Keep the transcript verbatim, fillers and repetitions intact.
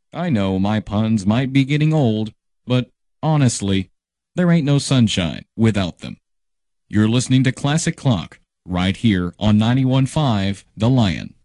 I know my puns might be getting old, but honestly, there ain't no sunshine without them. You're listening to Classic Clock right here on ninety-one point five The Lion.